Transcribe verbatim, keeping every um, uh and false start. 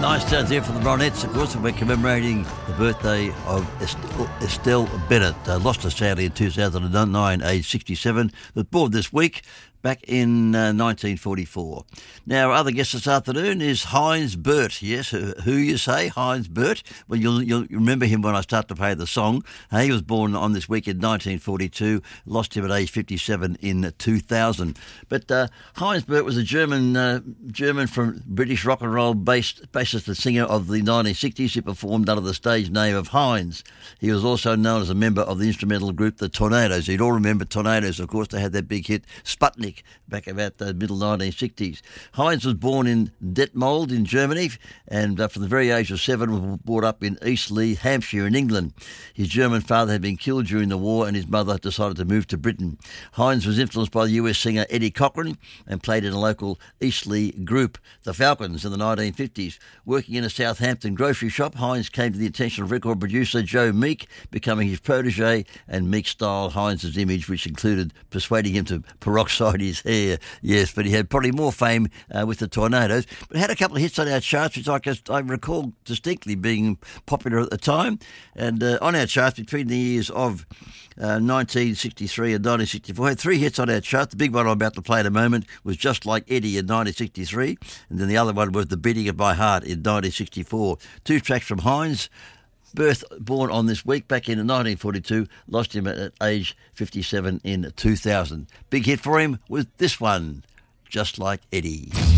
Nice sounds there from the Ronettes, of course, and we're commemorating the birthday of Estelle, Estelle Bennett. Uh, lost her sadly in two thousand nine, aged sixty-seven, but born this week back in uh, nineteen forty-four. Now, our other guest this afternoon is Heinz Burt. Yes, who, who you say, Heinz Burt? Well, you'll, you'll remember him when I start to play the song. Uh, he was born on this week in nineteen forty-two, lost him at age fifty-seven in two thousand. But uh, Heinz Burt was a German uh, German from British rock and roll based, bassist and singer of the nineteen sixties. He performed under the stage name of Heinz. He was also known as a member of the instrumental group The Tornadoes. You'd all remember Tornadoes, of course. They had that big hit, Sputnik, back about the middle nineteen sixties. Heinz was born in Detmold in Germany, and uh, from the very age of seven was brought up in Eastleigh, Hampshire in England. His German father had been killed during the war, and his mother decided to move to Britain. Heinz was influenced by the U S singer Eddie Cochran and played in a local Eastleigh group, the Falcons, in the nineteen fifties. Working in a Southampton grocery shop, Heinz came to the attention of record producer Joe Meek, becoming his protege, and Meek styled Heinz's image, which included persuading him to peroxide his hair. Yes, but he had probably more fame uh, with the Tornadoes, but had a couple of hits on our charts, which I, guess I recall distinctly being popular at the time. And uh, on our charts between the years of uh, nineteen sixty-three and nineteen sixty-four, had three hits on our charts. The big one I'm about to play in a moment was Just Like Eddie in nineteen sixty-three, and then the other one was The Beating of My Heart in nineteen sixty-four. Two tracks from Heinz. Birth, born on this week back in nineteen forty-two, lost him at age fifty-seven in two thousand. Big hit for him was this one, Just Like Eddie.